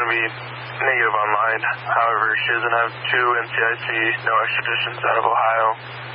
going to be negative on mine. However, she doesn't have 2 NCIC, no extraditions out of Ohio.